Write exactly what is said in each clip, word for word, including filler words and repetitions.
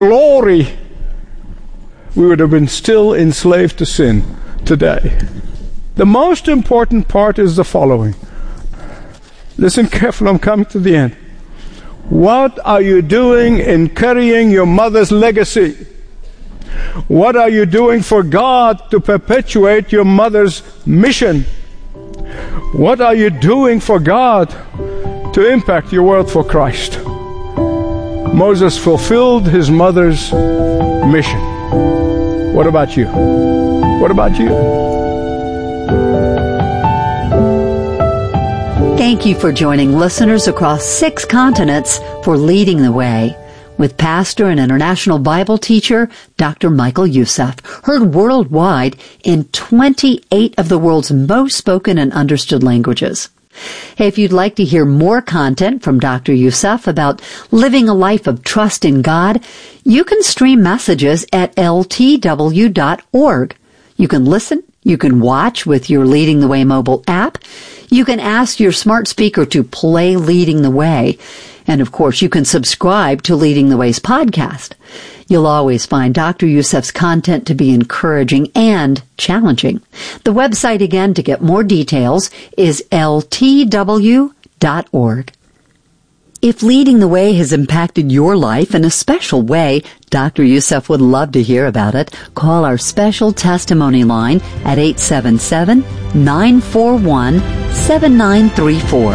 glory, we would have been still enslaved to sin today. The most important part is the following. Listen carefully, I'm coming to the end. What are you doing in carrying your mother's legacy? What are you doing for God to perpetuate your mother's mission? What are you doing for God to impact your world for Christ? Moses fulfilled his mother's mission. What about you? What about you? Thank you for joining listeners across six continents for Leading the Way with pastor and international Bible teacher Doctor Michael Youssef, heard worldwide in twenty-eight of the world's most spoken and understood languages. Hey, if you'd like to hear more content from Doctor Youssef about living a life of trust in God, you can stream messages at L T W dot org. You can listen, you can watch with your Leading the Way mobile app, you can ask your smart speaker to play Leading the Way, and of course you can subscribe to Leading the Way's podcast. You'll always find Doctor Youssef's content to be encouraging and challenging. The website again to get more details is L T W dot org. If Leading the Way has impacted your life in a special way, Doctor Youssef would love to hear about it. Call our special testimony line at eight seven seven, nine four one, seven nine three four.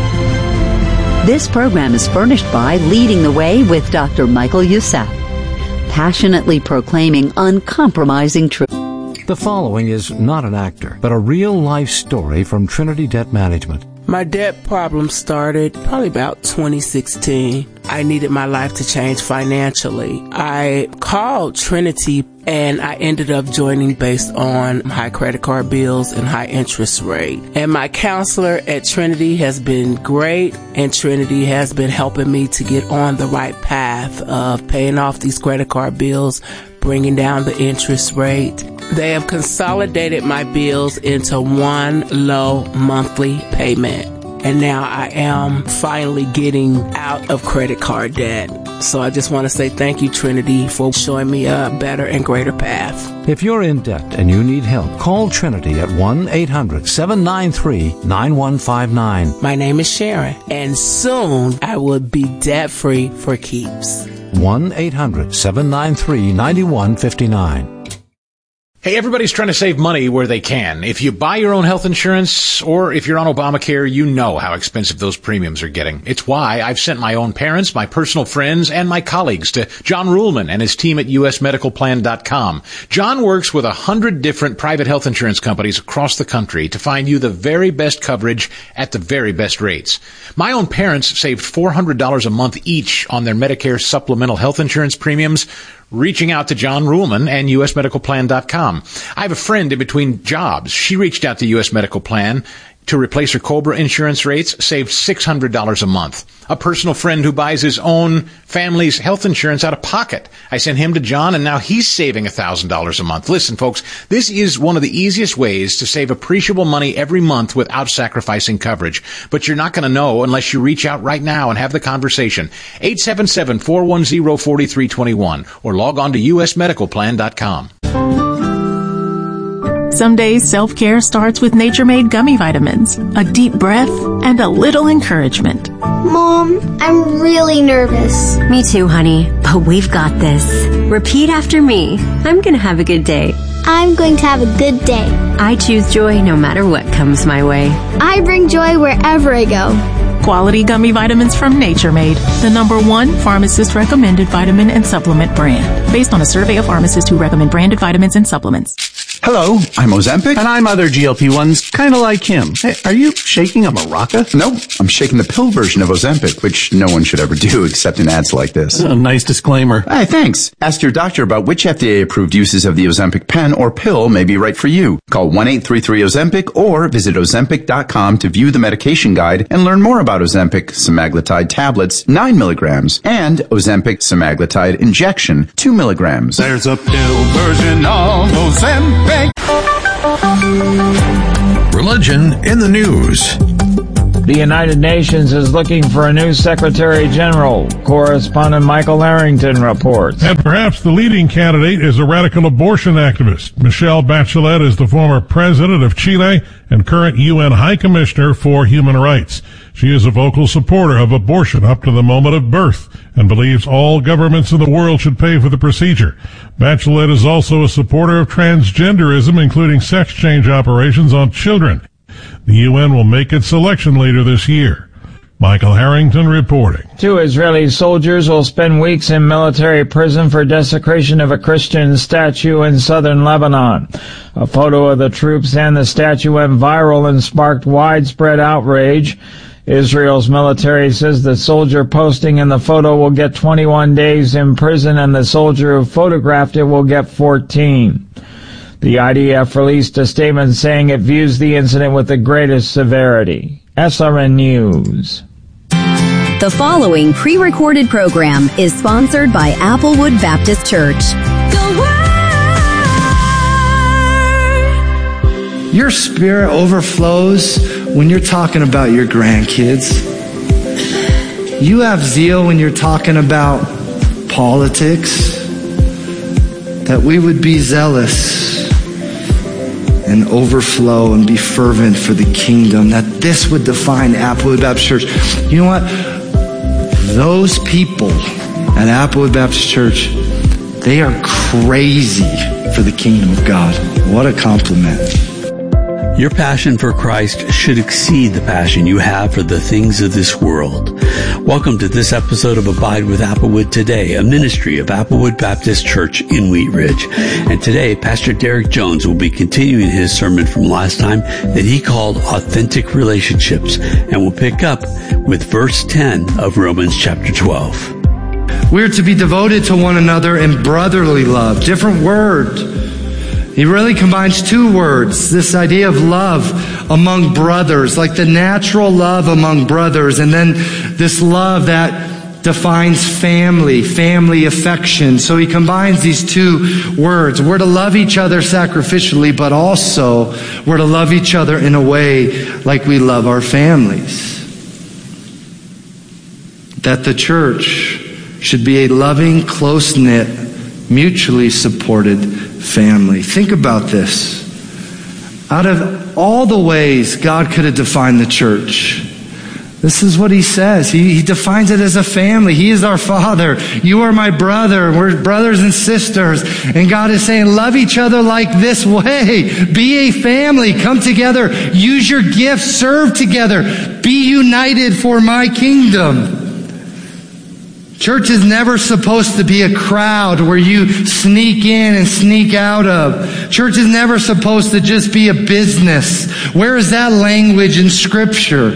This program is furnished by Leading the Way with Doctor Michael Youssef, passionately proclaiming uncompromising truth. The following is not an actor, but a real-life story from Trinity Debt Management. My debt problem started probably about twenty sixteen. I needed my life to change financially. I called Trinity and I ended up joining based on high credit card bills and high interest rate. And my counselor at Trinity has been great, and Trinity has been helping me to get on the right path of paying off these credit card bills, bringing down the interest rate. They have consolidated my bills into one low monthly payment. And now I am finally getting out of credit card debt. So I just want to say thank you, Trinity, for showing me a better and greater path. If you're in debt and you need help, call Trinity at one eight hundred, seven nine three, nine one five nine. My name is Sharon, and soon I will be debt-free for keeps. one eight hundred, seven nine three, nine one five nine. Hey, everybody's trying to save money where they can. If you buy your own health insurance, or if you're on Obamacare, you know how expensive those premiums are getting. It's why I've sent my own parents, my personal friends, and my colleagues to John Ruhlman and his team at U S medical plan dot com. John works with a hundred different private health insurance companies across the country to find you the very best coverage at the very best rates. My own parents saved four hundred dollars a month each on their Medicare supplemental health insurance premiums, reaching out to John Ruhlman and U S medical plan dot com. I have a friend in between jobs. She reached out to U S Medical Plan to replace her COBRA insurance rates, saved six hundred dollars a month. A personal friend who buys his own family's health insurance out of pocket. I sent him to John, and now he's saving one thousand dollars a month. Listen, folks, this is one of the easiest ways to save appreciable money every month without sacrificing coverage. But you're not going to know unless you reach out right now and have the conversation. eight seven seven, four one zero, four three two one or log on to U S medical plan dot com. Some days self-care starts with Nature-Made gummy vitamins, a deep breath, and a little encouragement. Mom, I'm really nervous. Me too, honey, but we've got this. Repeat after me. I'm going to have a good day. I'm going to have a good day. I choose joy no matter what comes my way. I bring joy wherever I go. Quality gummy vitamins from Nature Made, the number one pharmacist-recommended vitamin and supplement brand, based on a survey of pharmacists who recommend branded vitamins and supplements. Hello, I'm Ozempic. And I'm other G L P ones, kind of like him. Hey, are you shaking a maraca? No, I'm shaking the pill version of Ozempic, which no one should ever do except in ads like this. Oh, nice disclaimer. Hey, thanks. Ask your doctor about which F D A-approved uses of the Ozempic pen or pill may be right for you. Call one eight three three Ozempic or visit Ozempic dot com to view the medication guide and learn more about Ozempic semaglutide tablets, nine milligrams, and Ozempic semaglutide injection, two milligrams. There's a pill version of Ozempic. Religion in the news. The United Nations is looking for a new Secretary General. Correspondent Michael Harrington reports. And perhaps the leading candidate is a radical abortion activist. Michelle Bachelet is the former president of Chile and current U N High Commissioner for Human Rights. She is a vocal supporter of abortion up to the moment of birth and believes all governments in the world should pay for the procedure. Bachelet is also a supporter of transgenderism, including sex change operations on children. The U N will make its selection later this year. Michael Harrington reporting. Two Israeli soldiers will spend weeks in military prison for desecration of a Christian statue in southern Lebanon. A photo of the troops and the statue went viral and sparked widespread outrage. Israel's military says the soldier posting in the photo will get twenty-one days in prison and the soldier who photographed it will get fourteen. The I D F released a statement saying it views the incident with the greatest severity. S R N News. The following pre-recorded program is sponsored by Applewood Baptist Church. Your spirit overflows when you're talking about your grandkids. You have zeal when you're talking about politics. That we would be zealous and overflow and be fervent for the kingdom. That this would define Applewood Baptist Church. You know what? Those people at Applewood Baptist Church, they are crazy for the kingdom of God. What a compliment. Your passion for Christ should exceed the passion you have for the things of this world. Welcome to this episode of Abide with Applewood Today, a ministry of Applewood Baptist Church in Wheat Ridge. And today, Pastor Derek Jones will be continuing his sermon from last time that he called Authentic Relationships, and we'll pick up with verse ten of Romans chapter twelve. We're to be devoted to one another in brotherly love. Different word. He really combines two words, this idea of love among brothers, like the natural love among brothers, and then this love that defines family, family affection. So he combines these two words. We're to love each other sacrificially, but also we're to love each other in a way like we love our families. That the church should be a loving, close-knit, mutually supported family. Think about this. Out of all the ways God could have defined the church, this is what he says. He, he defines it as a family. He is our Father. You are my brother. We're brothers and sisters. And God is saying, love each other like this way. Be a family. Come together. Use your gifts. Serve together. Be united for my kingdom. Church is never supposed to be a crowd where you sneak in and sneak out of. Church is never supposed to just be a business. Where is that language in Scripture?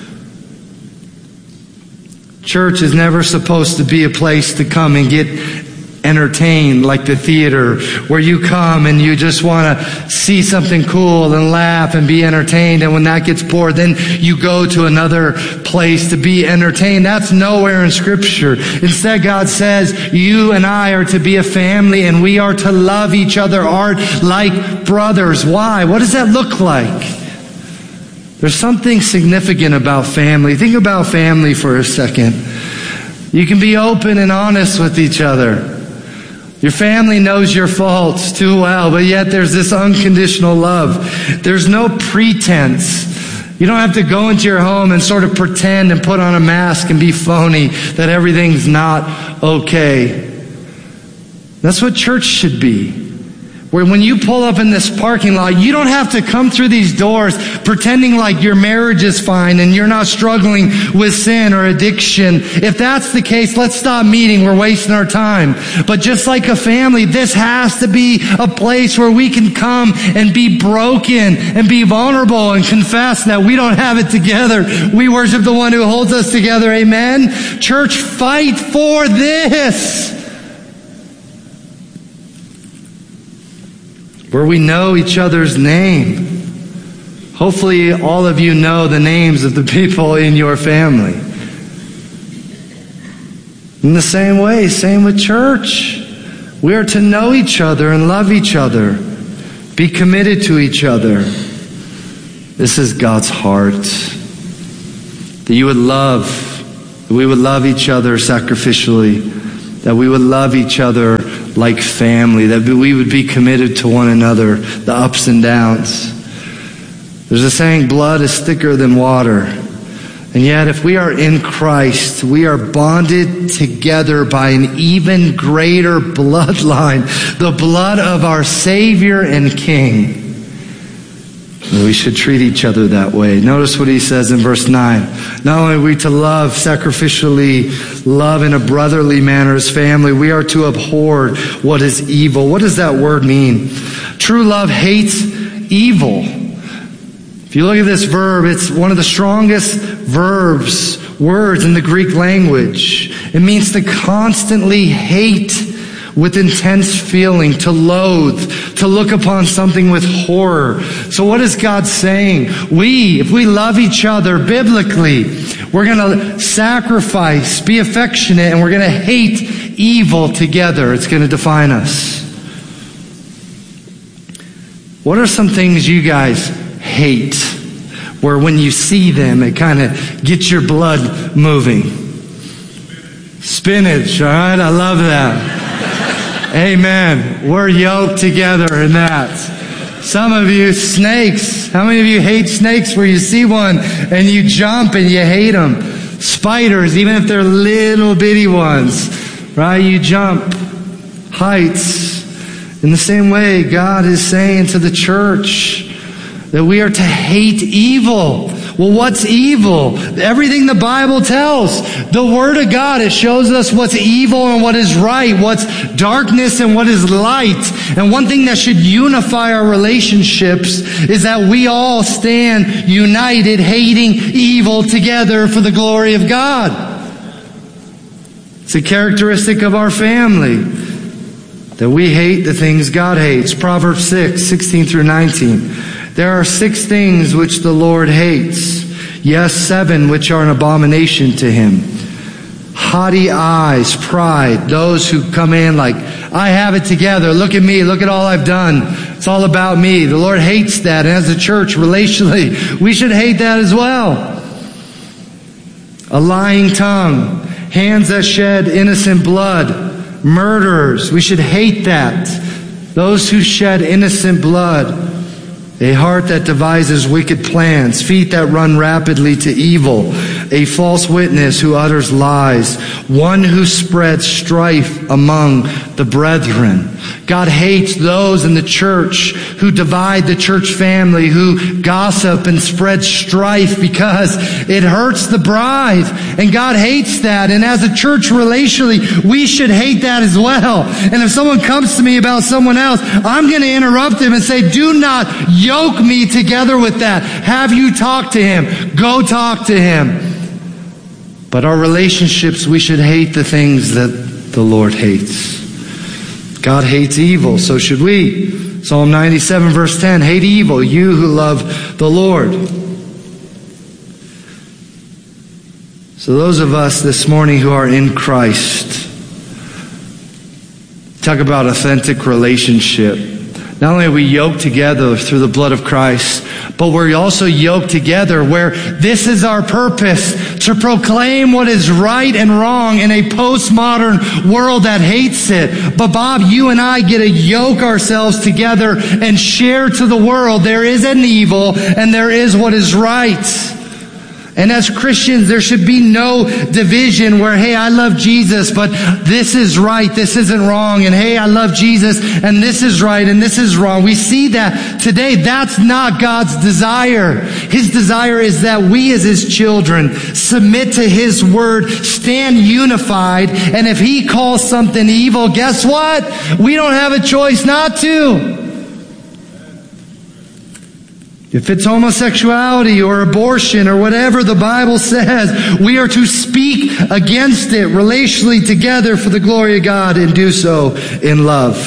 Church is never supposed to be a place to come and get entertained like the theater, where you come and you just want to see something cool and laugh and be entertained, and when that gets bored, then you go to another place to be entertained. That's nowhere in Scripture. Instead, God says you and I are to be a family, and we are to love each other art like brothers. Why? What does that look like? There's something significant about family. Think about family for a second. You can be open and honest with each other. Your family knows your faults too well, but yet there's this unconditional love. There's no pretense. You don't have to go into your home and sort of pretend and put on a mask and be phony that everything's not okay. That's what church should be. Where when you pull up in this parking lot, you don't have to come through these doors pretending like your marriage is fine and you're not struggling with sin or addiction. If that's the case, let's stop meeting. We're wasting our time. But just like a family, this has to be a place where we can come and be broken and be vulnerable and confess that we don't have it together. We worship the one who holds us together. Amen. Church, fight for this. Where we know each other's name. Hopefully all of you know the names of the people in your family. In the same way, same with church. We are to know each other and love each other. Be committed to each other. This is God's heart. that you would love, that we would love each other sacrificially, that we would love each other like family, that we would be committed to one another, the ups and downs. There's a saying, blood is thicker than water. And yet, if we are in Christ, we are bonded together by an even greater bloodline, the blood of our Savior and King. And we should treat each other that way. Notice what he says in verse nine. Not only are we to love sacrificially, love in a brotherly manner as family, we are to abhor what is evil. What does that word mean? True love hates evil. If you look at this verb, it's one of the strongest verbs, words in the Greek language. It means to constantly hate with intense feeling, to loathe, to look upon something with horror. So what is God saying? We, if we love each other biblically, we're going to sacrifice, be affectionate, and we're going to hate evil together. It's going to define us. What are some things you guys hate, where when you see them, it kind of gets your blood moving? Spinach, all right? I love that. Amen. We're yoked together in that. Some of you, snakes. How many of you hate snakes where you see one and you jump and you hate them? Spiders, even if they're little bitty ones, right? You jump. Heights. In the same way, God is saying to the church that we are to hate evil. Well, what's evil? Everything the Bible tells. The Word of God, it shows us what's evil and what is right, what's darkness and what is light. And one thing that should unify our relationships is that we all stand united, hating evil together for the glory of God. It's a characteristic of our family, that we hate the things God hates. Proverbs six, sixteen through nineteen. There are six things which the Lord hates. Yes, seven which are an abomination to Him. Haughty eyes, pride, those who come in like, I have it together. Look at me. Look at all I've done. It's all about me. The Lord hates that. And as a church, relationally, we should hate that as well. A lying tongue, hands that shed innocent blood, murderers. We should hate that. Those who shed innocent blood. A heart that devises wicked plans, feet that run rapidly to evil, a false witness who utters lies, one who spreads strife among the brethren. God hates those in the church who divide the church family, who gossip and spread strife because it hurts the bride. And God hates that. And as a church relationally, we should hate that as well. And if someone comes to me about someone else, I'm going to interrupt them and say, do not yoke me together with that. Have you talked to him? Go talk to him. But our relationships, we should hate the things that the Lord hates. God hates evil, so should we. Psalm ninety-seven verse ten, hate evil, you who love the Lord. So those of us this morning who are in Christ, talk about authentic relationship. Not only are we yoked together through the blood of Christ, but we're also yoked together where this is our purpose, to proclaim what is right and wrong in a postmodern world that hates it. But Bob, you and I get to yoke ourselves together and share to the world there is an evil and there is what is right. And as Christians, there should be no division where, hey, I love Jesus, but this is right, this isn't wrong. And hey, I love Jesus, and this is right, and this is wrong. We see that today. That's not God's desire. His desire is that we as His children submit to His word, stand unified, and if He calls something evil, guess what? We don't have a choice not to. If it's homosexuality or abortion or whatever the Bible says, we are to speak against it relationally together for the glory of God and do so in love.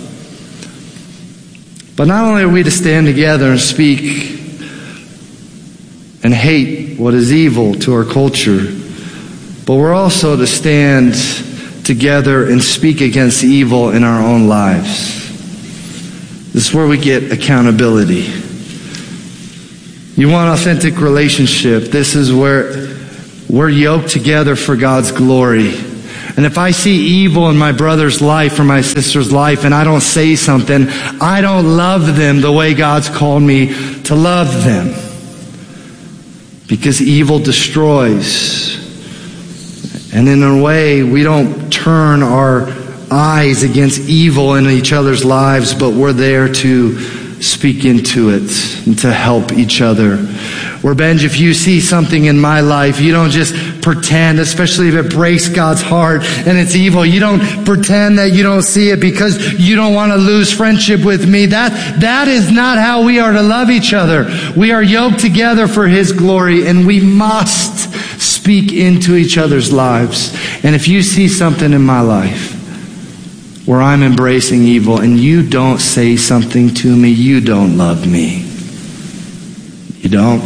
But not only are we to stand together and speak and hate what is evil to our culture, but we're also to stand together and speak against evil in our own lives. This is where we get accountability. You want authentic relationship. This is where we're yoked together for God's glory. And if I see evil in my brother's life or my sister's life and I don't say something, I don't love them the way God's called me to love them. Because evil destroys. And in a way, we don't turn our eyes against evil in each other's lives, but we're there to speak into it and to help each other. Where, Benj, if you see something in my life, you don't just pretend, especially if it breaks God's heart and it's evil. You don't pretend that you don't see it because you don't want to lose friendship with me. That, that is not how we are to love each other. We are yoked together for His glory, and we must speak into each other's lives. And if you see something in my life where I'm embracing evil and you don't say something to me, you don't love me. You don't.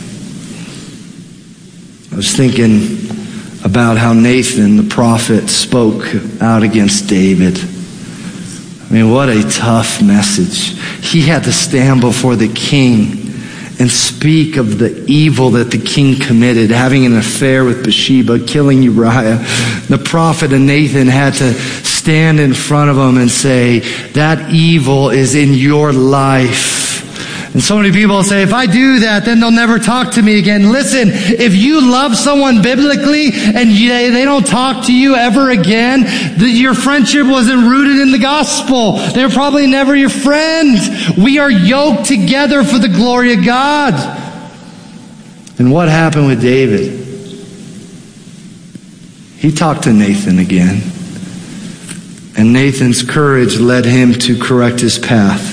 I was thinking about how Nathan, the prophet, spoke out against David. I mean, what a tough message. He had to stand before the king and speak of the evil that the king committed, having an affair with Bathsheba, killing Uriah. The prophet and Nathan had to stand in front of him and say, that evil is in your life. And so many people say, if I do that, then they'll never talk to me again. Listen, if you love someone biblically and you, they don't talk to you ever again, the, your friendship wasn't rooted in the gospel. They're probably never your friend. We are yoked together for the glory of God. And what happened with David? He talked to Nathan again. And Nathan's courage led him to correct his path,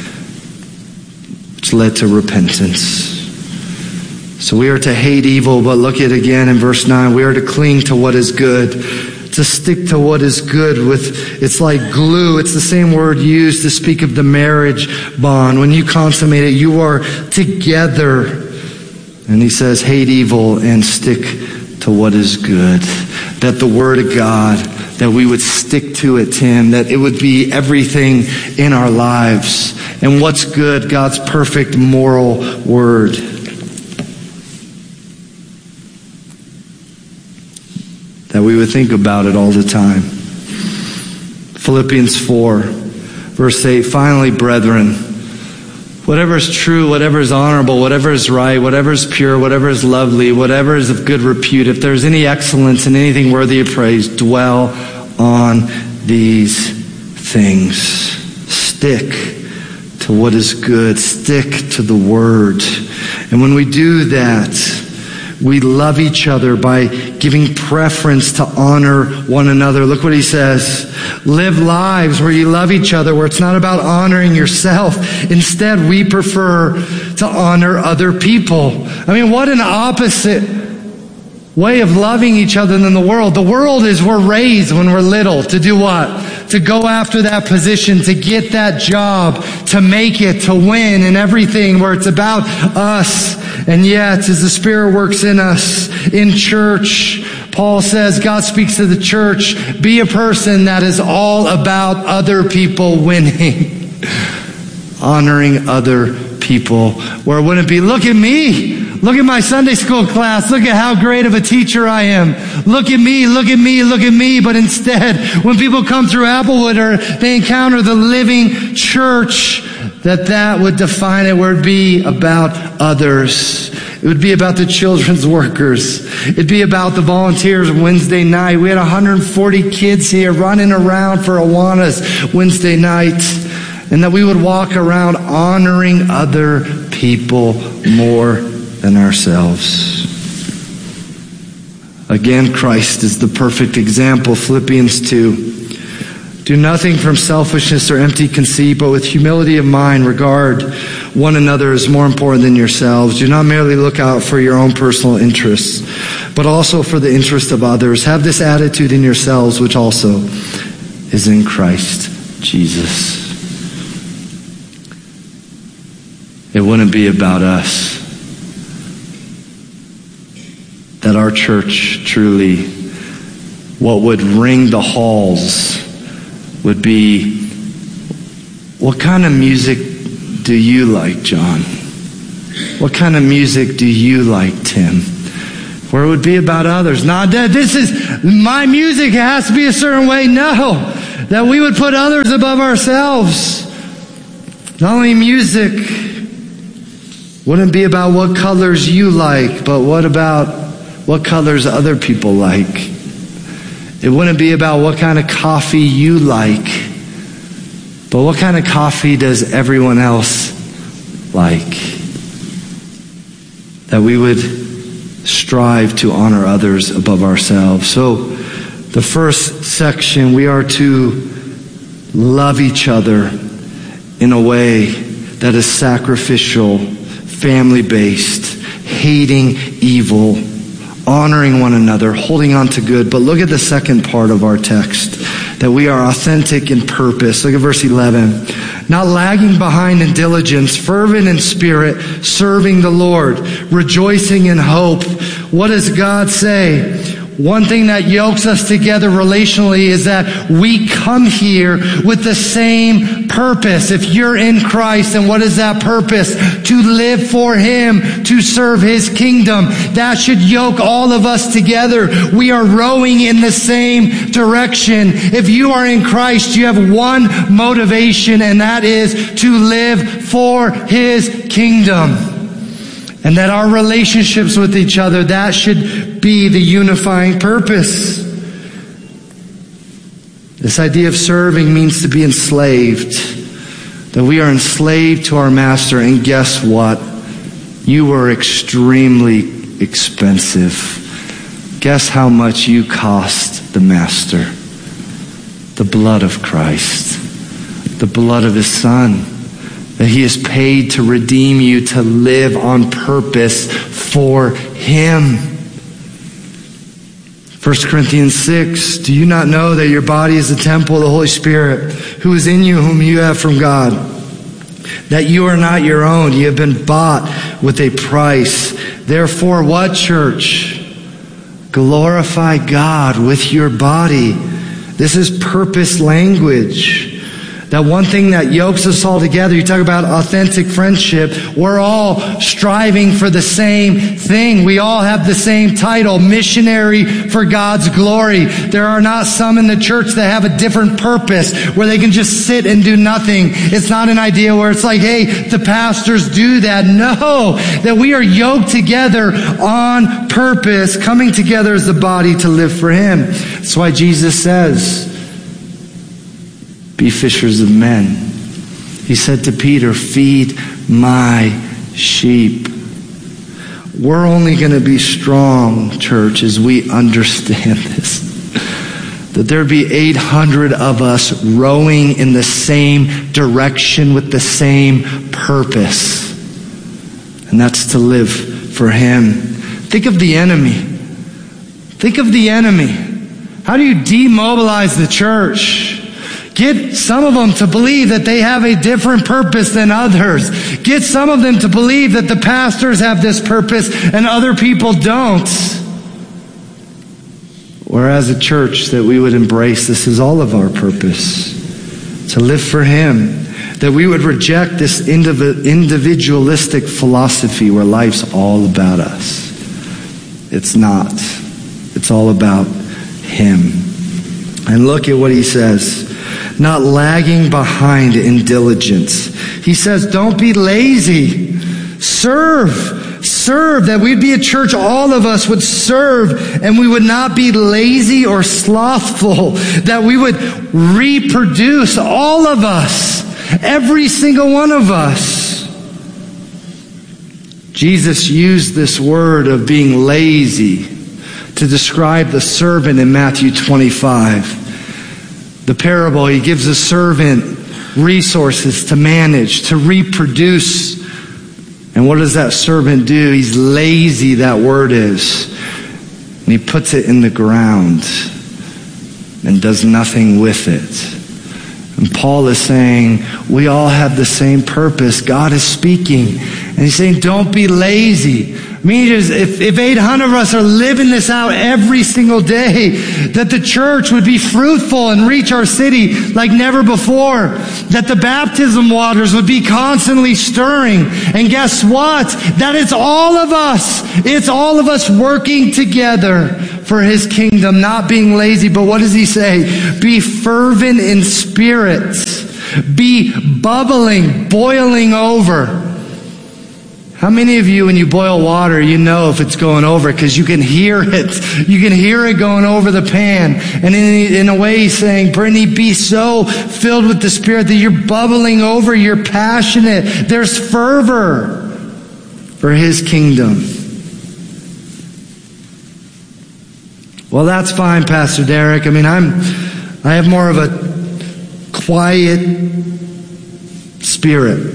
which led to repentance. So we are to hate evil, but look at it again in verse nine. We are to cling to what is good, to stick to what is good. With it's like glue. It's the same word used to speak of the marriage bond. When you consummate it, you are together. And he says, hate evil and stick to what is good. That the word of God, that we would stick to it, Tim, that it would be everything in our lives. And what's good? God's perfect moral word. That we would think about it all the time. Philippians four, verse eight, finally, brethren, whatever is true, whatever is honorable, whatever is right, whatever is pure, whatever is lovely, whatever is of good repute, if there's any excellence and anything worthy of praise, dwell on these things. Stick to what is good. Stick to the word. And when we do that, we love each other by giving preference to honor one another. Look what he says. Live lives where you love each other, where it's not about honoring yourself. Instead, we prefer to honor other people. I mean, what an opposite way of loving each other than the world. The world is we're raised when we're little to do what? To go after that position, to get that job, to make it, to win and everything, where it's about us. And yet, as the Spirit works in us, in church, Paul says, God speaks to the church, be a person that is all about other people winning. Honoring other people. Where it wouldn't be, look at me. Look at my Sunday school class. Look at how great of a teacher I am. Look at me, look at me, look at me. But instead, when people come through Applewood or they encounter the living church, that that would define it, where it'd be about others. It would be about the children's workers. It'd be about the volunteers Wednesday night. We had one hundred forty kids here running around for Awanas Wednesday night. And that we would walk around honoring other people more than ourselves. Again, Christ is the perfect example. Philippians two. Do nothing from selfishness or empty conceit, but with humility of mind regard one another as more important than yourselves. Do not merely look out for your own personal interests, but also for the interest of others. Have this attitude in yourselves, which also is in Christ Jesus. It wouldn't be about us. That our church truly, what would ring the halls would be, what kind of music do you like, John? What kind of music do you like, Tim? where it would be about others. Not that this is, my music has to be a certain way. No, that we would put others above ourselves. Not only music wouldn't be about what colors you like, but what about what colors other people like. It wouldn't be about what kind of coffee you like, but what kind of coffee does everyone else like? That we would strive to honor others above ourselves. So the first section, we are to love each other in a way that is sacrificial, family-based, hating evil, honoring one another, holding on to good. But look at the second part of our text, that we are authentic in purpose. Look at verse eleven. Not lagging behind in diligence, fervent in spirit, serving the Lord, rejoicing in hope. What does God say? One thing that yokes us together relationally is that we come here with the same purpose. If you're in Christ, then what is that purpose? To live for Him, to serve His kingdom. That should yoke all of us together. We are rowing in the same direction. If you are in Christ, you have one motivation, and that is to live for His kingdom. And that our relationships with each other, that should be the unifying purpose. This idea of serving means to be enslaved. That we are enslaved to our master. And guess what? You are extremely expensive. Guess how much you cost the master? The blood of Christ. The blood of His Son. That He is paid to redeem you, to live on purpose for Him. First Corinthians six, do you not know that your body is the temple of the Holy Spirit, who is in you, whom you have from God? That you are not your own, you have been bought with a price. Therefore, what, church? Glorify God with your body. This is purpose language. That one thing that yokes us all together, you talk about authentic friendship, we're all striving for the same thing. We all have the same title, missionary for God's glory. There are not some in the church that have a different purpose where they can just sit and do nothing. It's not an idea where it's like, hey, the pastors do that. No, that we are yoked together on purpose, coming together as the body to live for Him. That's why Jesus says, be fishers of men. He said to Peter, feed my sheep. We're only going to be strong, church, as we understand this. That there be eight hundred of us rowing in the same direction with the same purpose. And that's to live for Him. Think of the enemy. Think of the enemy. How do you demobilize the church? Get some of them to believe that they have a different purpose than others. Get some of them to believe that the pastors have this purpose and other people don't. Whereas a church that we would embrace, this is all of our purpose. To live for Him. That we would reject this indiv- individualistic philosophy where life's all about us. It's not. It's all about Him. And look at what He says. Not lagging behind in diligence. He says, don't be lazy. Serve. Serve. That we'd be a church, all of us would serve, and we would not be lazy or slothful. That we would reproduce, all of us. Every single one of us. Jesus used this word of being lazy to describe the servant in Matthew twenty-five. The parable, He gives a servant resources to manage, to reproduce. And what does that servant do? He's lazy, that word is. And he puts it in the ground and does nothing with it. And Paul is saying, we all have the same purpose. God is speaking. And He's saying, don't be lazy. mean, if, if eight hundred of us are living this out every single day, that the church would be fruitful and reach our city like never before. That the baptism waters would be constantly stirring. And guess what? That it's all of us. It's all of us working together for His kingdom, not being lazy. But what does He say? Be fervent in spirit. Be bubbling, boiling over. How many of you, when you boil water, you know if it's going over because you can hear it. You can hear it going over the pan. And in, in a way, He's saying, Brittany, be so filled with the Spirit that you're bubbling over, you're passionate. There's fervor for His kingdom. Well, that's fine, Pastor Derek. I mean, I'm, I have more of a quiet spirit.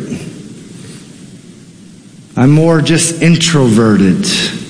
I'm more just introverted.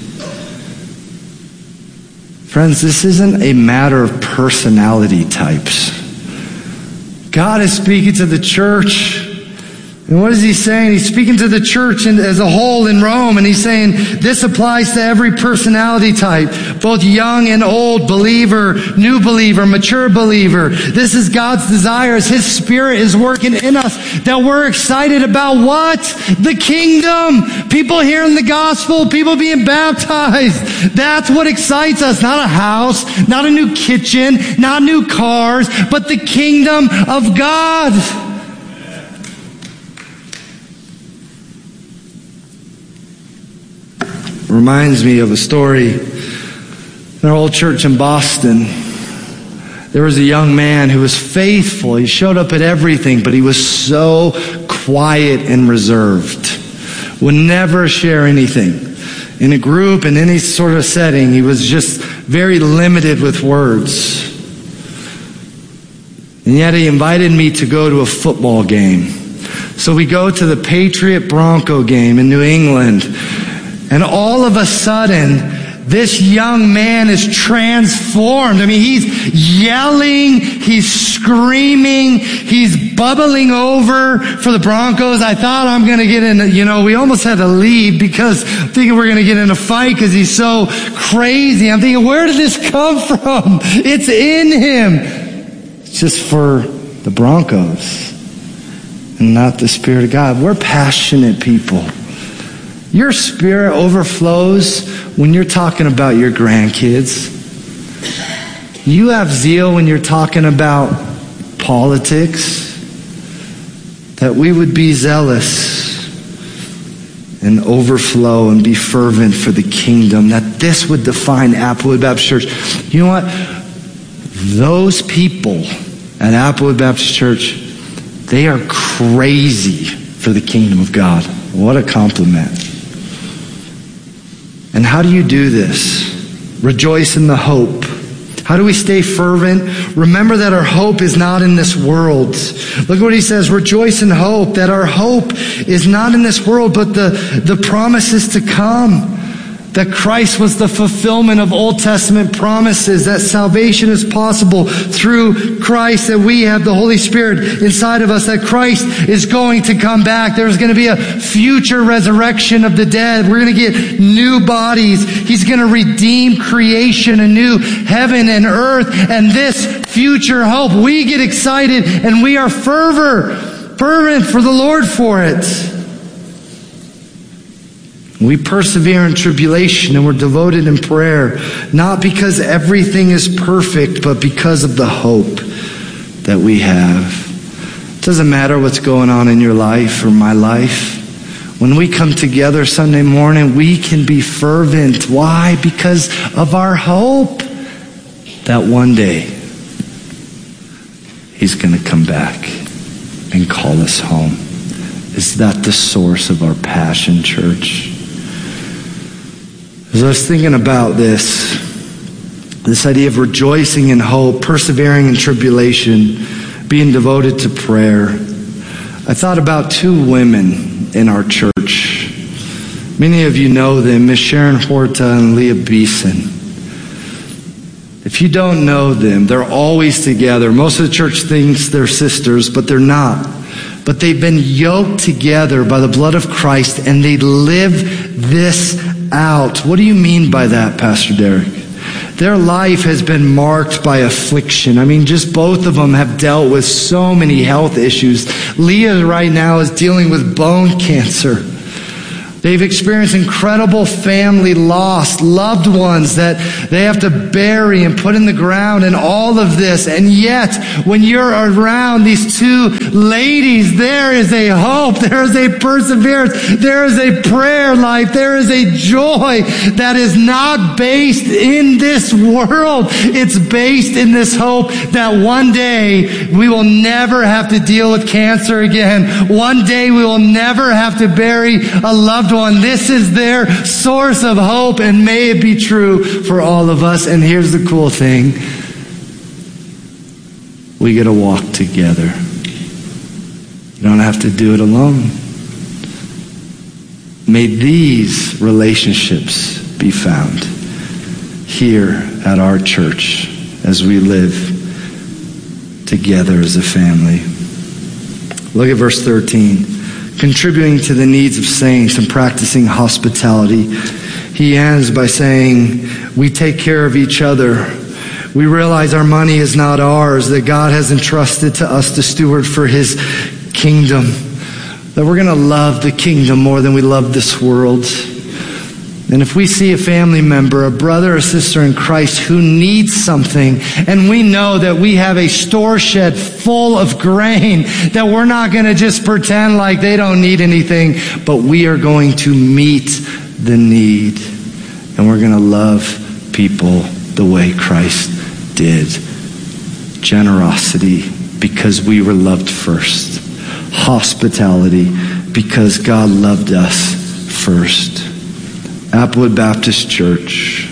Friends, this isn't a matter of personality types. God is speaking to the church. And what is He saying? He's speaking to the church as a whole in Rome, and He's saying this applies to every personality type, both young and old, believer, new believer, mature believer. This is God's desire as His Spirit is working in us, that we're excited about what? The kingdom. People hearing the gospel, people being baptized. That's what excites us. Not a house, not a new kitchen, not new cars, but the kingdom of God. Reminds me of a story in our old church in Boston. There was a young man who was faithful. He showed up at everything, but he was so quiet and reserved. Would never share anything. In a group, in any sort of setting, he was just very limited with words. And yet He invited me to go to a football game. So we go to the Patriot Bronco game in New England. And all of a sudden, this young man is transformed. I mean, he's yelling, he's screaming, he's bubbling over for the Broncos. I thought I'm going to get in, you know, we almost had to leave because I'm thinking we're going to get in a fight because he's so crazy. I'm thinking, where did this come from? It's in him. It's just for the Broncos and not the Spirit of God. We're passionate people. Your spirit overflows when you're talking about your grandkids. You have zeal when you're talking about politics. That we would be zealous and overflow and be fervent for the kingdom. That this would define Applewood Baptist Church. You know what? Those people at Applewood Baptist Church, they are crazy for the kingdom of God. What a compliment. And how do you do this? Rejoice in the hope. How do we stay fervent? Remember that our hope is not in this world. Look what he says, rejoice in hope, that our hope is not in this world, but the, the promises to come. That Christ was the fulfillment of Old Testament promises, that salvation is possible through Christ, that we have the Holy Spirit inside of us, that Christ is going to come back. There's going to be a future resurrection of the dead. We're going to get new bodies. He's going to redeem creation, a new heaven and earth, and this future hope. We get excited and we are fervor, fervent for the Lord for it. We persevere in tribulation and we're devoted in prayer, not because everything is perfect, but because of the hope that we have. It doesn't matter what's going on in your life or my life. When we come together Sunday morning, we can be fervent. Why? Because of our hope that one day He's going to come back and call us home. Is that the source of our passion, church? As I was thinking about this, this idea of rejoicing in hope, persevering in tribulation, being devoted to prayer, I thought about two women in our church. Many of you know them, Miss Sharon Horta and Leah Beeson. If you don't know them, they're always together. Most of the church thinks they're sisters, but they're not. But they've been yoked together by the blood of Christ, and they live this out. What do you mean by that, Pastor Derek? Their life has been marked by affliction. I mean, just both of them have dealt with so many health issues. Leah right now is dealing with bone cancer. They've experienced incredible family loss, loved ones that they have to bury and put in the ground, and all of this. And yet, when you're around these two ladies, there is a hope, there is a perseverance, there is a prayer life, there is a joy that is not based in this world. It's based in this hope that one day we will never have to deal with cancer again. One day we will never have to bury a loved one. This is their source of hope, and may it be true for all of us. And here's the cool thing. We get to walk together. You don't have to do it alone. May these relationships be found here at our church as we live together as a family. Look at verse thirteen. Contributing to the needs of saints and practicing hospitality. He ends by saying, we take care of each other. We realize our money is not ours, that God has entrusted to us to steward for His kingdom. That we're going to love the kingdom more than we love this world. And if we see a family member, a brother or sister in Christ who needs something, and we know that we have a store shed full of grain, that we're not going to just pretend like they don't need anything, but we are going to meet the need. And we're going to love people the way Christ did. Generosity, because we were loved first. Hospitality, because God loved us first. Applewood Baptist Church,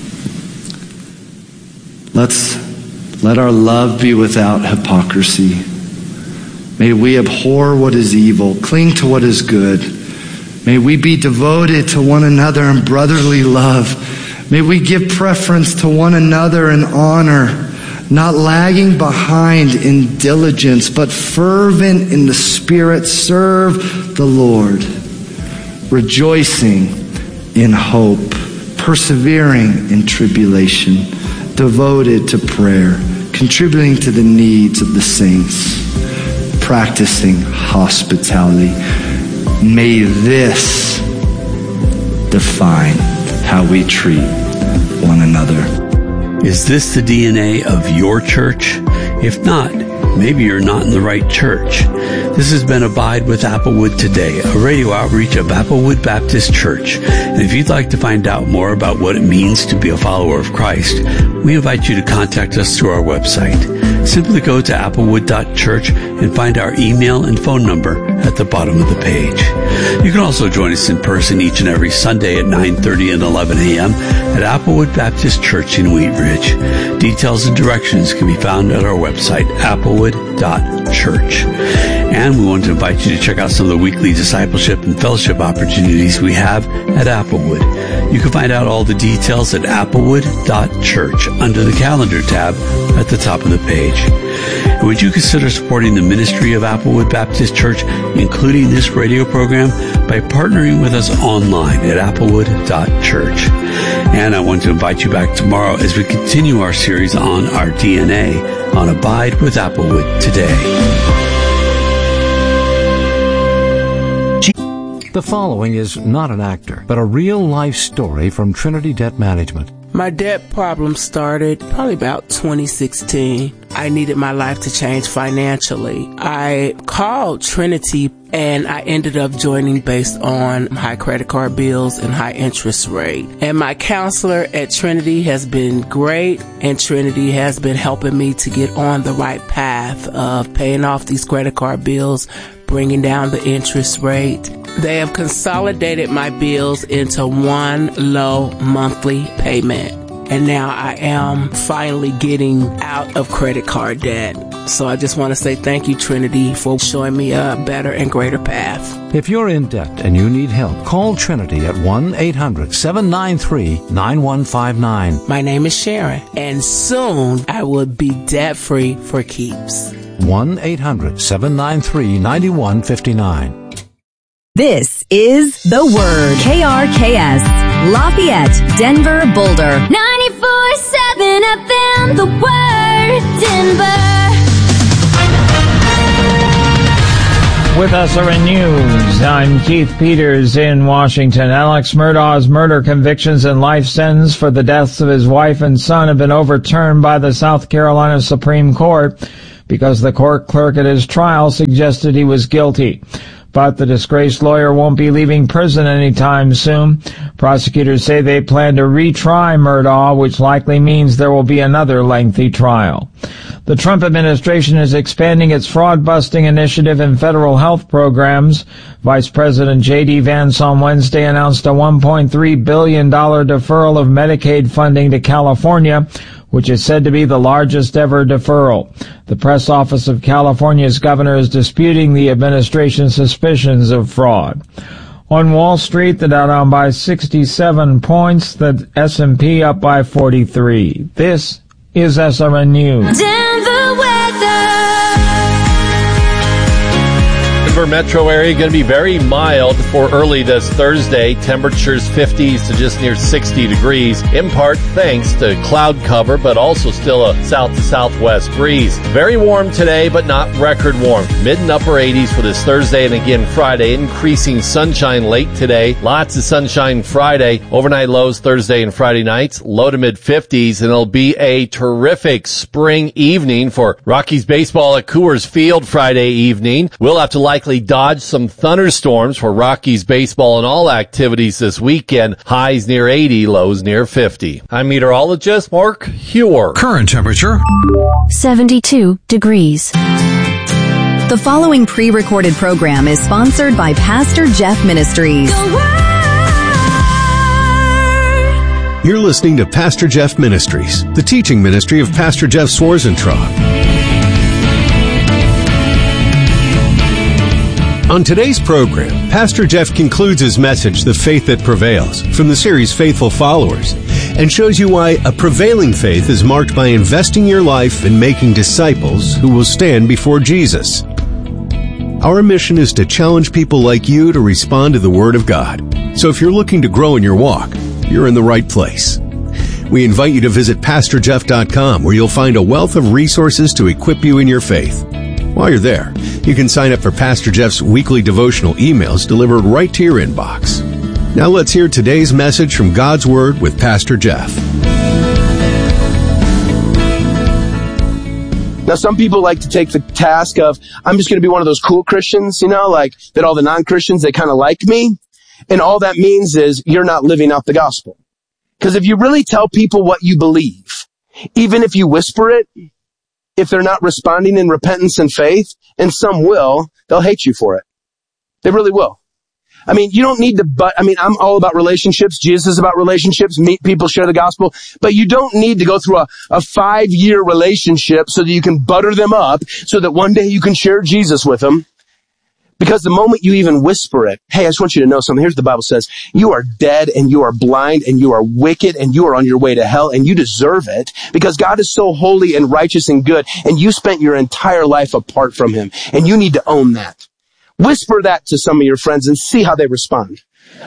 let's let our love be without hypocrisy. May we abhor what is evil, cling to what is good. May we be devoted to one another in brotherly love. May we give preference to one another in honor, not lagging behind in diligence, but fervent in the Spirit. Serve the Lord, rejoicing in hope, persevering in tribulation, devoted to prayer, contributing to the needs of the saints, practicing hospitality. May this define how we treat one another. Is this the D N A of your church? If not, maybe you're not in the right church. This has been Abide with Applewood Today, a radio outreach of Applewood Baptist Church. And if you'd like to find out more about what it means to be a follower of Christ, we invite you to contact us through our website. Simply go to applewood dot church and find our email and phone number at the bottom of the page. You can also join us in person each and every Sunday at nine thirty and eleven a.m. at Applewood Baptist Church in Wheat Ridge. Details and directions can be found at our website, applewood dot church. And we want to invite you to check out some of the weekly discipleship and fellowship opportunities we have at Applewood. You can find out all the details at applewood dot church under the calendar tab at the top of the page. And would you consider supporting the ministry of Applewood Baptist Church, including this radio program, by partnering with us online at applewood dot church? And I want to invite you back tomorrow as we continue our series on our D N A on Abide with Applewood Today. The following is not an actor, but a real-life story from Trinity Debt Management. My debt problem started probably about twenty sixteen. I needed my life to change financially. I called Trinity and I ended up joining based on high credit card bills and high interest rate. And my counselor at Trinity has been great, and Trinity has been helping me to get on the right path of paying off these credit card bills, bringing down the interest rate. They have consolidated my bills into one low monthly payment. And now I am finally getting out of credit card debt. So I just want to say thank you, Trinity, for showing me a better and greater path. If you're in debt and you need help, call Trinity at one eight hundred seven nine three nine one five nine. My name is Sharon, and soon I will be debt-free for keeps. one eight hundred seven nine three nine one five nine. This is The Word, K R K S. Lafayette, Denver, Boulder. ninety-four seven F M, the word, Denver. With S R N News, I'm Keith Peters in Washington. Alex Murdaugh's murder convictions and life sentence for the deaths of his wife and son have been overturned by the South Carolina Supreme Court because the court clerk at his trial suggested he was guilty. But the disgraced lawyer won't be leaving prison anytime soon. Prosecutors say they plan to retry Murdaugh, which likely means there will be another lengthy trial. The Trump administration is expanding its fraud-busting initiative in federal health programs. Vice President J D Vance on Wednesday announced a one point three billion dollars deferral of Medicaid funding to California, which is said to be the largest ever deferral. The press office of California's governor is disputing the administration's suspicions of fraud. On Wall Street, the Dow down by sixty-seven points, the S and P up by forty-three. This is S R N News. Denver weather. Denver metro area going to be very mild for early this Thursday. Temperatures fifties to just near sixty degrees, in part thanks to cloud cover, but also still a south to southwest breeze. Very warm today, but not record warm. Mid and upper eighties for this Thursday and again Friday. Increasing sunshine late today. Lots of sunshine Friday. Overnight lows Thursday and Friday nights. Low to mid fifties, and it'll be a terrific spring evening for Rockies baseball at Coors Field Friday evening. We'll have to likely dodge some thunderstorms for Rockies baseball and all activities this weekend. Highs near eighty, lows near fifty. I'm meteorologist Mark Hewer. Current temperature seventy-two degrees. The following pre-recorded program is sponsored by Pastor Jeff Ministries. You're listening to Pastor Jeff Ministries, the teaching ministry of Pastor Jeff Swarzentraub. On today's program, Pastor Jeff concludes his message, The Faith That Prevails, from the series Faithful Followers, and shows you why a prevailing faith is marked by investing your life in making disciples who will stand before Jesus. Our mission is to challenge people like you to respond to the Word of God. So if you're looking to grow in your walk, you're in the right place. We invite you to visit pastor jeff dot com, where you'll find a wealth of resources to equip you in your faith. While you're there, you can sign up for Pastor Jeff's weekly devotional emails delivered right to your inbox. Now let's hear today's message from God's Word with Pastor Jeff. Now, some people like to take the task of, I'm just going to be one of those cool Christians, you know, like that all the non-Christians, they kind of like me. And all that means is you're not living out the gospel. Because if you really tell people what you believe, even if you whisper it, if they're not responding in repentance and faith, and some will, they'll hate you for it. They really will. I mean, you don't need to, but, I mean, I'm all about relationships. Jesus is about relationships. Meet people, share the gospel. But you don't need to go through a, a five-year relationship so that you can butter them up so that one day you can share Jesus with them. Because the moment you even whisper it, hey, I just want you to know something. Here's what the Bible says. You are dead and you are blind and you are wicked and you are on your way to hell and you deserve it because God is so holy and righteous and good and you spent your entire life apart from him and you need to own that. Whisper that to some of your friends and see how they respond.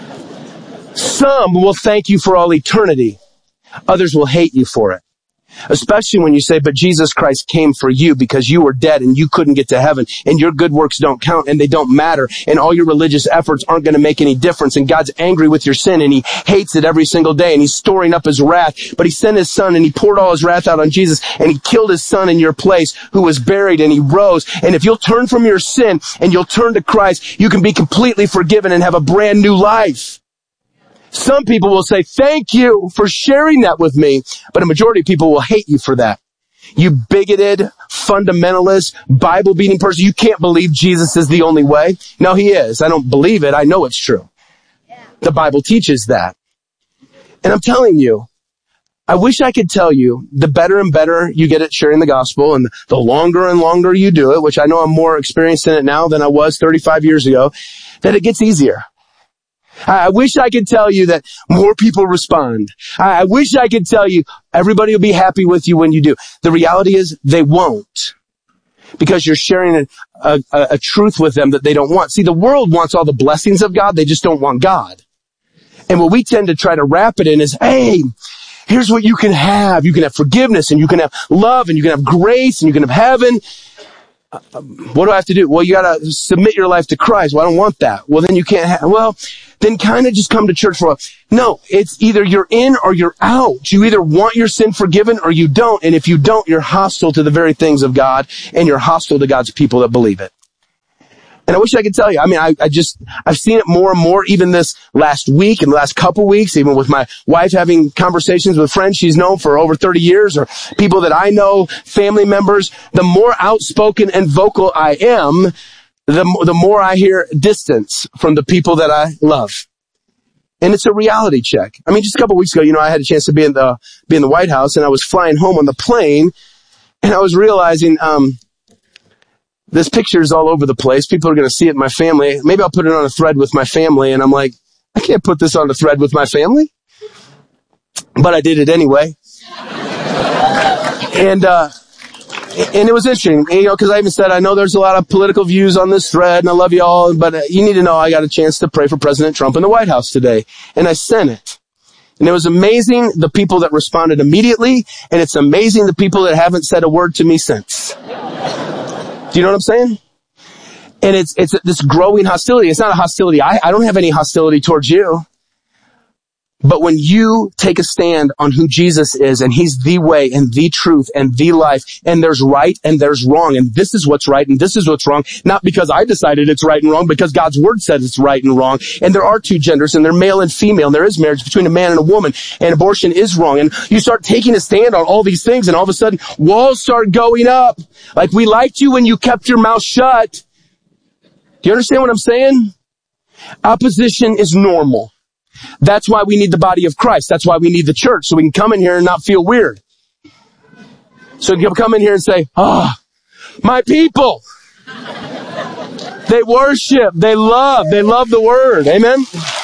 Some will thank you for all eternity. Others will hate you for it. Especially when you say, but Jesus Christ came for you because you were dead and you couldn't get to heaven and your good works don't count and they don't matter and all your religious efforts aren't going to make any difference and God's angry with your sin and he hates it every single day and he's storing up his wrath, but he sent his son and he poured all his wrath out on Jesus and he killed his son in your place who was buried and he rose. And if you'll turn from your sin and you'll turn to Christ, you can be completely forgiven and have a brand new life. Some people will say, thank you for sharing that with me, but a majority of people will hate you for that. You bigoted, fundamentalist, Bible-beating person, you can't believe Jesus is the only way. No, he is. I don't believe it. I know it's true. The Bible teaches that. And I'm telling you, I wish I could tell you the better and better you get at sharing the gospel and the longer and longer you do it, which I know I'm more experienced in it now than I was thirty-five years ago, that it gets easier. I wish I could tell you that more people respond. I wish I could tell you everybody will be happy with you when you do. The reality is they won't because you're sharing a, a, a truth with them that they don't want. See, the world wants all the blessings of God. They just don't want God. And what we tend to try to wrap it in is, hey, here's what you can have. You can have forgiveness, and you can have love, and you can have grace, and you can have heaven. Uh, what do I have to do? Well, you got to submit your life to Christ. Well, I don't want that. Well, then you can't have, well, then kind of just come to church for a while. No, it's either you're in or you're out. You either want your sin forgiven or you don't. And if you don't, you're hostile to the very things of God, and you're hostile to God's people that believe it. And I wish I could tell you. I mean, I, I just, I've seen it more and more even this last week and the last couple weeks, even with my wife having conversations with friends she's known for over thirty years, or people that I know, family members. The more outspoken and vocal I am, the, the more I hear distance from the people that I love. And it's a reality check. I mean, just a couple weeks ago, you know, I had a chance to be in the, be in the White House, and I was flying home on the plane, and I was realizing, um, this picture is all over the place. People are going to see it in my family. Maybe I'll put it on a thread with my family. And I'm like, I can't put this on a thread with my family. But I did it anyway. and, uh, and it was interesting, you know, because I even said, I know there's a lot of political views on this thread, and I love you all, but uh, you need to know I got a chance to pray for President Trump in the White House today. And I sent it. And it was amazing the people that responded immediately, and it's amazing the people that haven't said a word to me since. Do you know what I'm saying? And it's, it's this growing hostility. It's not a hostility. I, I don't have any hostility towards you. But when you take a stand on who Jesus is, and he's the way and the truth and the life, and there's right and there's wrong, and this is what's right and this is what's wrong, not because I decided it's right and wrong, because God's word says it's right and wrong, and there are two genders, and they're male and female, and there is marriage between a man and a woman, and abortion is wrong, and you start taking a stand on all these things, and all of a sudden, walls start going up. Like, we liked you when you kept your mouth shut. Do you understand what I'm saying? Opposition is normal. That's why we need the body of Christ. That's why we need the church, so we can come in here and not feel weird. So you can come in here and say, ah, oh, my people. They worship, they love, they love the word. Amen?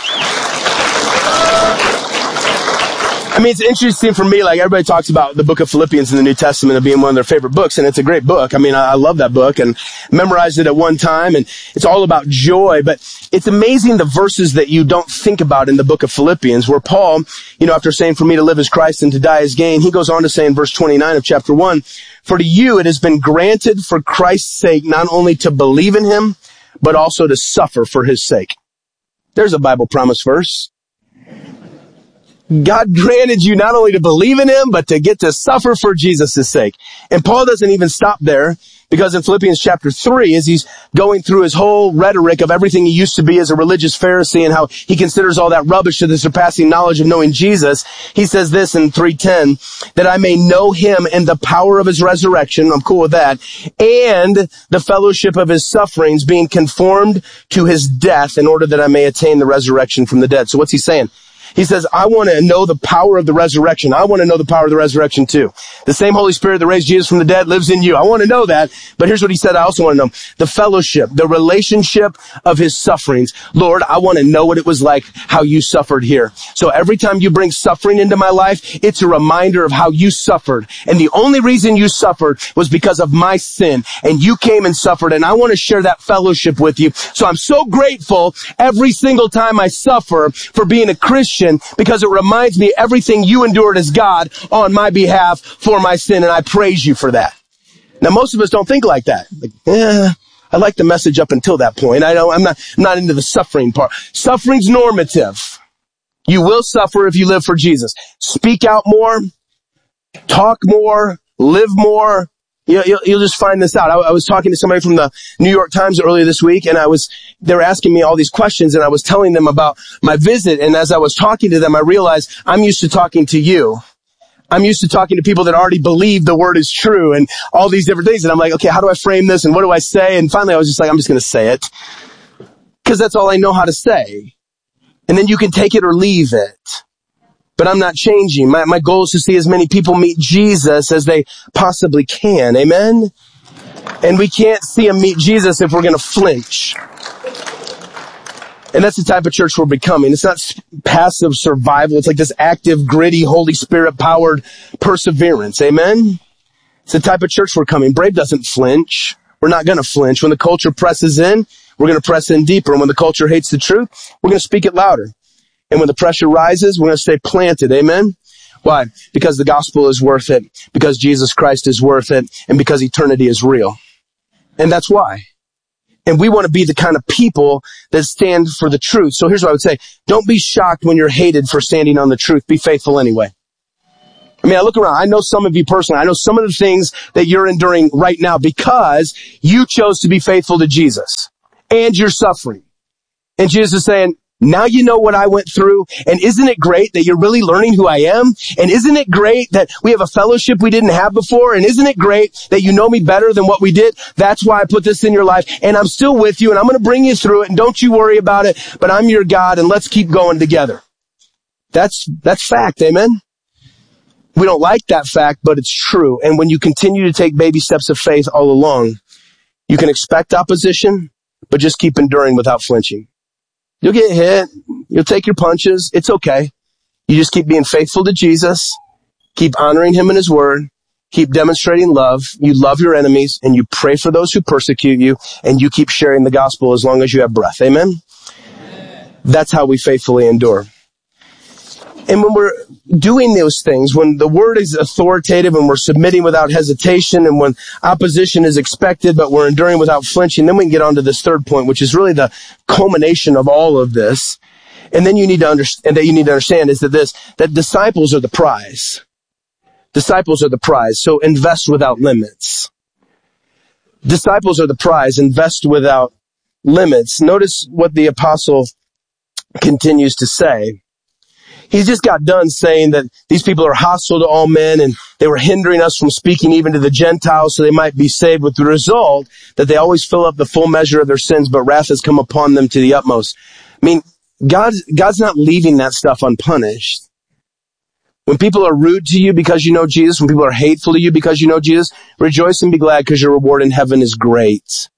I mean, it's interesting for me, like everybody talks about the book of Philippians in the New Testament of being one of their favorite books, and it's a great book. I mean, I, I love that book and memorized it at one time, and it's all about joy, but it's amazing the verses that you don't think about in the book of Philippians, where Paul, you know, after saying, for me to live is Christ and to die is gain, he goes on to say in verse twenty-nine of chapter one, for to you it has been granted for Christ's sake not only to believe in him, but also to suffer for his sake. There's a Bible promise verse. God granted you not only to believe in him, but to get to suffer for Jesus' sake. And Paul doesn't even stop there, because in Philippians chapter three, as he's going through his whole rhetoric of everything he used to be as a religious Pharisee and how he considers all that rubbish to the surpassing knowledge of knowing Jesus, he says this in three ten, that I may know him and the power of his resurrection, I'm cool with that, and the fellowship of his sufferings, being conformed to his death, in order that I may attain the resurrection from the dead. So what's he saying? He says, I want to know the power of the resurrection. I want to know the power of the resurrection too. The same Holy Spirit that raised Jesus from the dead lives in you. I want to know that. But here's what he said. I also want to know the fellowship, the relationship of his sufferings. Lord, I want to know what it was like, how you suffered here. So every time you bring suffering into my life, it's a reminder of how you suffered. And the only reason you suffered was because of my sin. And you came and suffered. And I want to share that fellowship with you. So I'm so grateful every single time I suffer for being a Christian, because it reminds me everything you endured as God on my behalf for my sin, and I praise you for that. Now, most of us don't think like that. Like, eh, I like the message up until that point. I don't, I'm not, I'm not into the suffering part. Suffering's normative. You will suffer if you live for Jesus. Speak out more, talk more, live more. You'll, you'll, you'll just find this out. I, I was talking to somebody from the New York Times earlier this week, and I was, they were asking me all these questions, and I was telling them about my visit, and as I was talking to them, I realized I'm used to talking to you. I'm used to talking to people that already believe the word is true, and all these different things, and I'm like, okay, how do I frame this, and what do I say? And finally, I was just like, I'm just gonna say it. Because that's all I know how to say. And then you can take it or leave it. But I'm not changing. My, my goal is to see as many people meet Jesus as they possibly can. Amen? And we can't see them meet Jesus if we're going to flinch. And that's the type of church we're becoming. It's not passive survival. It's like this active, gritty, Holy Spirit-powered perseverance. Amen? It's the type of church we're coming. Brave doesn't flinch. We're not going to flinch. When the culture presses in, we're going to press in deeper. And when the culture hates the truth, we're going to speak it louder. And when the pressure rises, we're going to stay planted. Amen? Why? Because the gospel is worth it, because Jesus Christ is worth it, and because eternity is real. And that's why. And we want to be the kind of people that stand for the truth. So here's what I would say. Don't be shocked when you're hated for standing on the truth. Be faithful anyway. I mean, I look around. I know some of you personally. I know some of the things that you're enduring right now because you chose to be faithful to Jesus. And you're suffering. And Jesus is saying, now you know what I went through. And isn't it great that you're really learning who I am? And isn't it great that we have a fellowship we didn't have before? And isn't it great that you know me better than what we did? That's why I put this in your life. And I'm still with you and I'm going to bring you through it. And don't you worry about it. But I'm your God and let's keep going together. That's, that's fact. Amen. We don't like that fact, but it's true. And when you continue to take baby steps of faith all along, you can expect opposition, but just keep enduring without flinching. You'll get hit. You'll take your punches. It's okay. You just keep being faithful to Jesus. Keep honoring him and his word. Keep demonstrating love. You love your enemies and you pray for those who persecute you and you keep sharing the gospel as long as you have breath. Amen? Amen. That's how we faithfully endure. And when we're doing those things, when the word is authoritative and we're submitting without hesitation and when opposition is expected but we're enduring without flinching, then we can get on to this third point, which is really the culmination of all of this. And then you need to understand, that you need to understand is that this, that disciples are the prize. Disciples are the prize. So invest without limits. Disciples are the prize. Invest without limits. Notice what the apostle continues to say. He's just got done saying that these people are hostile to all men and they were hindering us from speaking even to the Gentiles so they might be saved, with the result that they always fill up the full measure of their sins, but wrath has come upon them to the utmost. I mean, God, God's not leaving that stuff unpunished. When people are rude to you because you know Jesus, when people are hateful to you because you know Jesus, rejoice and be glad because your reward in heaven is great.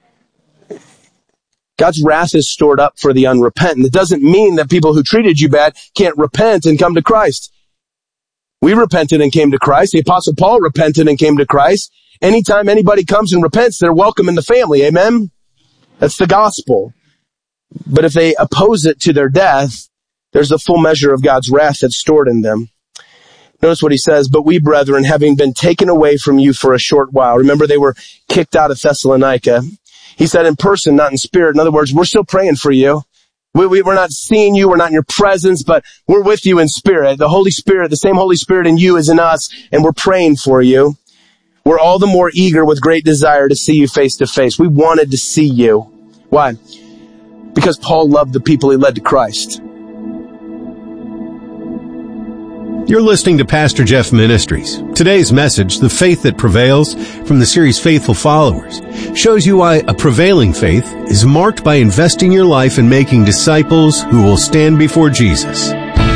God's wrath is stored up for the unrepentant. It doesn't mean that people who treated you bad can't repent and come to Christ. We repented and came to Christ. The Apostle Paul repented and came to Christ. Anytime anybody comes and repents, they're welcome in the family. Amen? That's the gospel. But if they oppose it to their death, there's the full measure of God's wrath that's stored in them. Notice what he says, but we, brethren, having been taken away from you for a short while. Remember, they were kicked out of Thessalonica. He said in person, not in spirit. In other words, we're still praying for you. We, we, we're not seeing you. We're not in your presence, but we're with you in spirit. The Holy Spirit, the same Holy Spirit in you is in us, and we're praying for you. We're all the more eager with great desire to see you face to face. We wanted to see you. Why? Because Paul loved the people he led to Christ. You're listening to Pastor Jeff Ministries. Today's message, The Faith That Prevails, from the series Faithful Followers, shows you why a prevailing faith is marked by investing your life in making disciples who will stand before Jesus.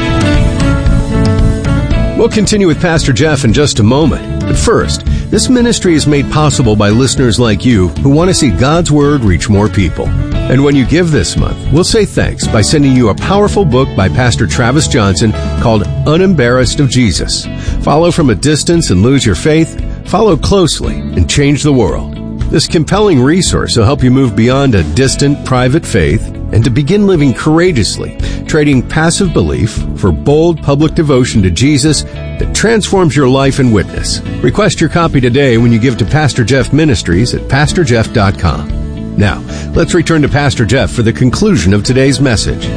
We'll continue with Pastor Jeff in just a moment. But first, this ministry is made possible by listeners like you who want to see God's Word reach more people. And when you give this month, we'll say thanks by sending you a powerful book by Pastor Travis Johnson called Unembarrassed of Jesus. Follow from a distance and lose your faith. Follow closely and change the world. This compelling resource will help you move beyond a distant, private faith and to begin living courageously, trading passive belief for bold public devotion to Jesus that transforms your life and witness. Request your copy today when you give to Pastor Jeff Ministries at pastor jeff dot com. Now, let's return to Pastor Jeff for the conclusion of today's message.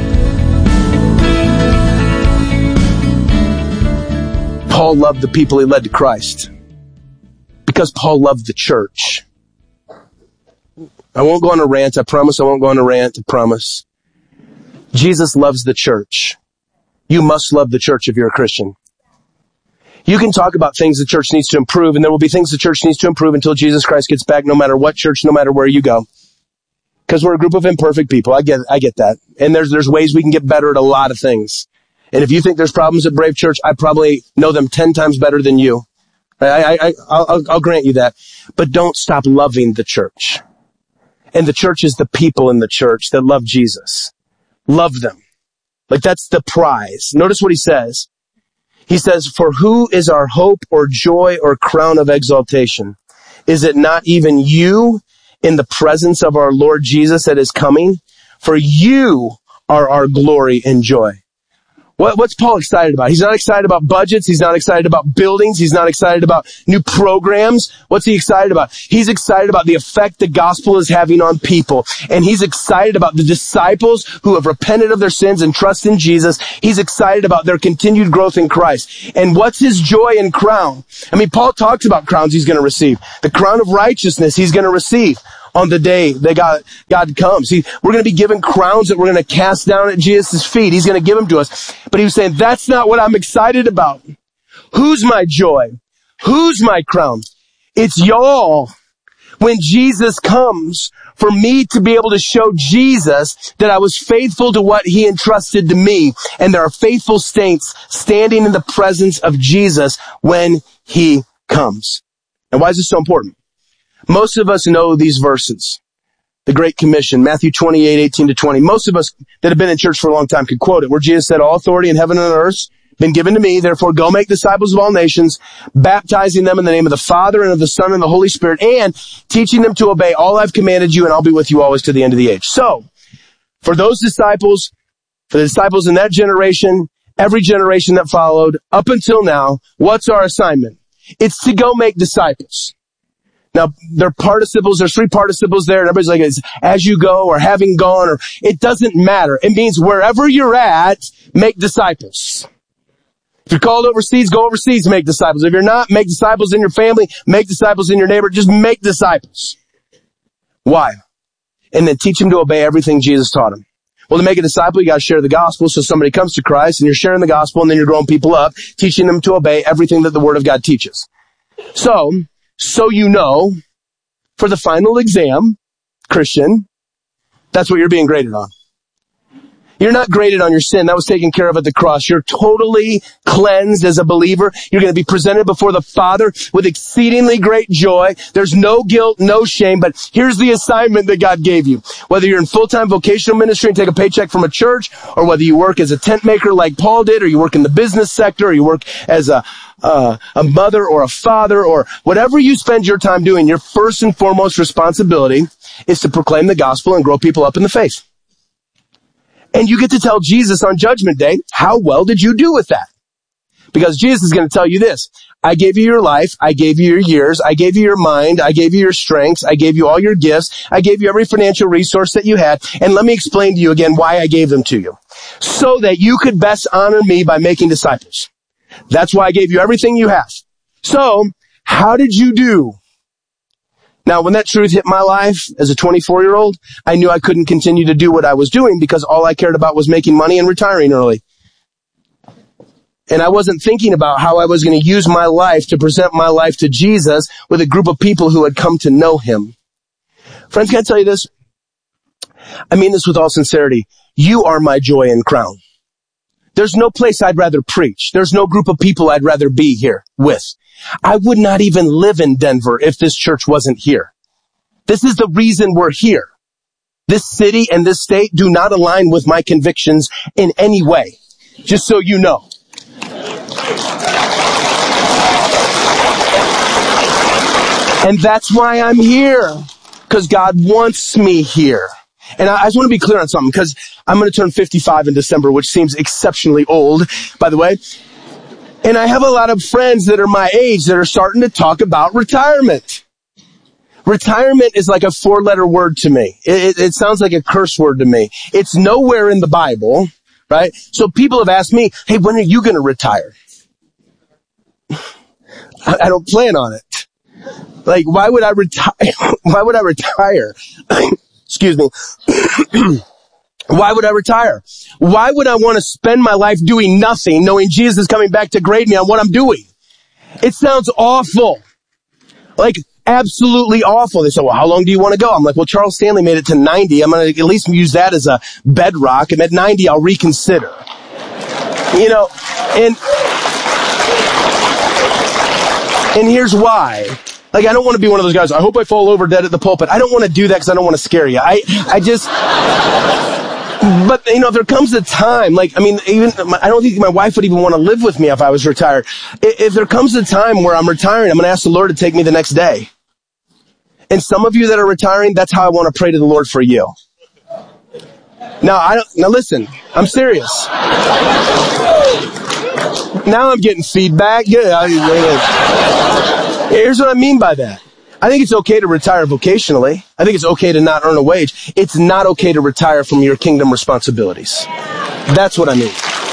Paul loved the people he led to Christ because Paul loved the church. I won't go on a rant. I promise I won't go on a rant. I promise. Jesus loves the church. You must love the church if you're a Christian. You can talk about things the church needs to improve, and there will be things the church needs to improve until Jesus Christ gets back, no matter what church, no matter where you go. Because we're a group of imperfect people. I get, I get that. And there's, there's ways we can get better at a lot of things. And if you think there's problems at Brave Church, I probably know them ten times better than you. I, I, I, I'll, I'll grant you that. But don't stop loving the church. And the church is the people in the church that love Jesus. Love them. Like that's the prize. Notice what he says. He says, for who is our hope or joy or crown of exaltation? Is it not even you in the presence of our Lord Jesus at his coming? For you are our glory and joy. What, what's Paul excited about? He's not excited about budgets. He's not excited about buildings. He's not excited about new programs. What's he excited about? He's excited about the effect the gospel is having on people. And he's excited about the disciples who have repented of their sins and trust in Jesus. He's excited about their continued growth in Christ. And what's his joy and crown? I mean, Paul talks about crowns he's going to receive. The crown of righteousness he's going to receive on the day that God, God comes. He, we're going to be given crowns that we're going to cast down at Jesus' feet. He's going to give them to us. But he was saying, that's not what I'm excited about. Who's my joy? Who's my crown? It's y'all. When Jesus comes, for me to be able to show Jesus that I was faithful to what he entrusted to me. And there are faithful saints standing in the presence of Jesus when he comes. And why is this so important? Most of us know these verses. The Great Commission, Matthew twenty-eight, eighteen to twenty. Most of us that have been in church for a long time could quote it, where Jesus said, all authority in heaven and on earth been given to me. Therefore, go make disciples of all nations, baptizing them in the name of the Father and of the Son and the Holy Spirit, and teaching them to obey all I've commanded you, and I'll be with you always to the end of the age. So, for those disciples, for the disciples in that generation, every generation that followed, up until now, what's our assignment? It's to go make disciples. Now, there are participles, there's three participles there, and everybody's like, it's as you go, or having gone, or it doesn't matter. It means wherever you're at, make disciples. If you're called overseas, go overseas, make disciples. If you're not, make disciples in your family, make disciples in your neighbor, just make disciples. Why? And then teach them to obey everything Jesus taught them. Well, to make a disciple, you gotta share the gospel, so somebody comes to Christ, and you're sharing the gospel, and then you're growing people up, teaching them to obey everything that the Word of God teaches. So, So you know, for the final exam, Christian, that's what you're being graded on. You're not graded on your sin. That was taken care of at the cross. You're totally cleansed as a believer. You're going to be presented before the Father with exceedingly great joy. There's no guilt, no shame, but here's the assignment that God gave you. Whether you're in full-time vocational ministry and take a paycheck from a church, or whether you work as a tent maker like Paul did, or you work in the business sector, or you work as a Uh, a mother or a father, or whatever you spend your time doing, your first and foremost responsibility is to proclaim the gospel and grow people up in the faith. And you get to tell Jesus on Judgment Day, how well did you do with that? Because Jesus is going to tell you this: I gave you your life, I gave you your years, I gave you your mind, I gave you your strengths, I gave you all your gifts, I gave you every financial resource that you had, and let me explain to you again why I gave them to you. So that you could best honor me by making disciples. That's why I gave you everything you have. So, how did you do? Now, when that truth hit my life as a twenty-four-year-old, I knew I couldn't continue to do what I was doing because all I cared about was making money and retiring early. And I wasn't thinking about how I was going to use my life to present my life to Jesus with a group of people who had come to know him. Friends, can I tell you this? I mean this with all sincerity. You are my joy and crown. There's no place I'd rather preach. There's no group of people I'd rather be here with. I would not even live in Denver if this church wasn't here. This is the reason we're here. This city and this state do not align with my convictions in any way. Just so you know. And that's why I'm here. Because God wants me here. And I just want to be clear on something, because I'm going to turn fifty-five in December, which seems exceptionally old, by the way. And I have a lot of friends that are my age that are starting to talk about retirement. Retirement is like a four-letter word to me. It, it, it sounds like a curse word to me. It's nowhere in the Bible, right? So people have asked me, hey, when are you going to retire? I, I don't plan on it. Like, why would I retire? Why would I retire? Excuse me. Why would I retire? Why would I want to spend my life doing nothing, knowing Jesus is coming back to grade me on what I'm doing? It sounds awful. Like, absolutely awful. They say, well, how long do you want to go? I'm like, well, Charles Stanley made it to ninety. I'm going to at least use that as a bedrock. And at ninety, I'll reconsider. You know, and, and here's why. Like, I don't want to be one of those guys, I hope I fall over dead at the pulpit. I don't want to do that because I don't want to scare you. I, I just, but, you know, there comes a time, like, I mean, even, I don't think my wife would even want to live with me if I was retired. If there comes a time where I'm retiring, I'm going to ask the Lord to take me the next day. And some of you that are retiring, that's how I want to pray to the Lord for you. Now, I don't, now listen, I'm serious. Now I'm getting feedback. Yeah. Here's what I mean by that. I think it's okay to retire vocationally. I think it's okay to not earn a wage. It's not okay to retire from your kingdom responsibilities. That's what I mean.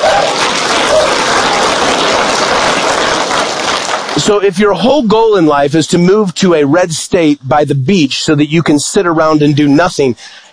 So if your whole goal in life is to move to a red state by the beach so that you can sit around and do nothing,